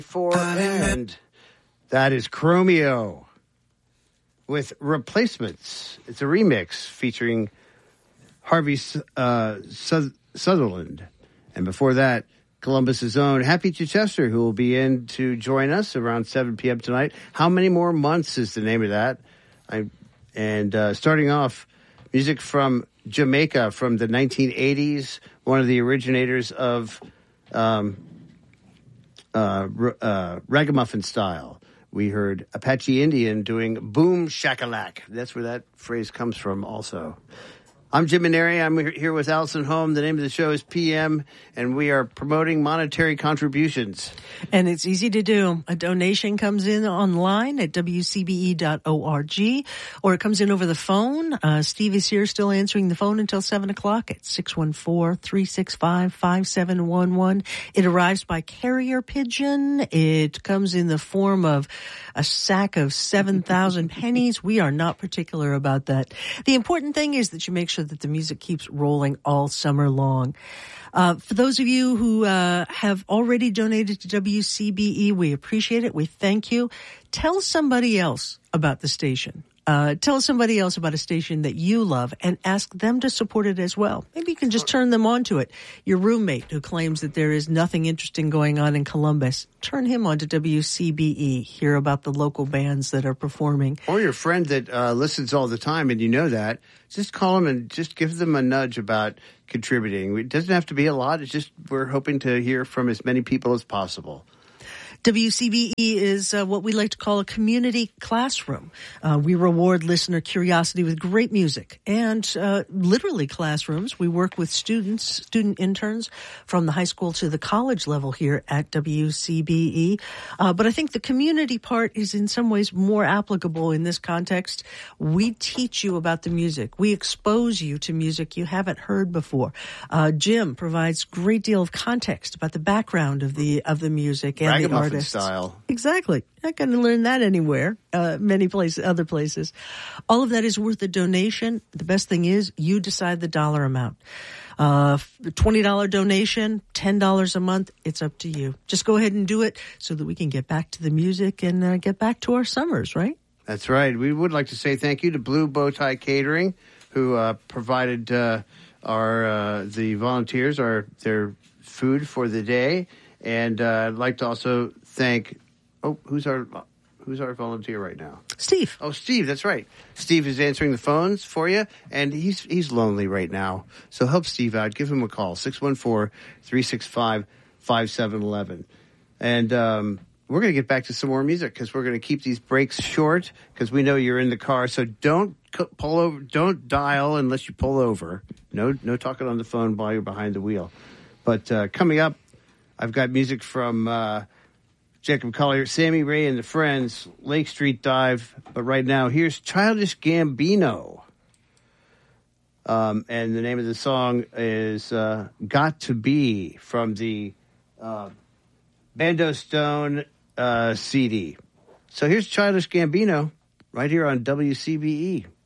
And that is Chromeo with Replacements. It's a remix featuring Harvey Sutherland. And before that, Columbus's own Happy Chichester, who will be in to join us around 7 p.m. tonight. How Many More Months is the name of that. Starting off, music from Jamaica from the 1980s, one of the originators of ragamuffin style. We heard Apache Indian doing Boom Shakalak. That's where that phrase comes from also. I'm Jim Maneri. I'm here with Allison Holm. The name of the show is PM, and we are promoting monetary contributions. And it's easy to do. A donation comes in online at wcbe.org, or it comes in over the phone. Steve is here still answering the phone until 7 o'clock at 614-365-5711. It arrives by carrier pigeon. It comes in the form of a sack of 7,000 pennies. We are not particular about that. The important thing is that you make sure that the music keeps rolling all summer long. For those of you who have already donated to WCBE, we appreciate it. We thank you. Tell somebody else about the station. Tell somebody else about a station that you love and ask them to support it as well. Maybe you can just turn them on to it. Your roommate who claims that there is nothing interesting going on in Columbus, turn him on to WCBE. Hear about the local bands that are performing. Or your friend that listens all the time and you know that. Just call them and just give them a nudge about contributing. It doesn't have to be a lot. It's just we're hoping to hear from as many people as possible. WCBE is what we like to call a community classroom. We reward listener curiosity with great music and literally classrooms. We work with student interns from the high school to the college level here at WCBE. But I think the community part is in some ways more applicable in this context. We teach you about the music. We expose you to music you haven't heard before. Jim provides a great deal of context about the background of the music and the artists. Style. Exactly. Not going to learn that anywhere, other places. All of that is worth a donation. The best thing is you decide the dollar amount. $20 donation, $10 a month, it's up to you. Just go ahead and do it so that we can get back to the music and get back to our summers, right? That's right. We would like to say thank you to Blue Bow Tie Catering, who provided the volunteers their food for the day. And I'd like to also thank, who's our volunteer right now? Steve. Oh, Steve, that's right. Steve is answering the phones for you, and he's lonely right now. So help Steve out. Give him a call, 614-365-5711. And we're going to get back to some more music because we're going to keep these breaks short because we know you're in the car. So don't pull over. Don't dial unless you pull over. No talking on the phone while you're behind the wheel. But coming up, I've got music from Jacob Collier, Sammy Ray and the Friends, Lake Street Dive. But right now, here's Childish Gambino. And the name of the song is Got to Be from the Bando Stone CD. So here's Childish Gambino right here on WCBE.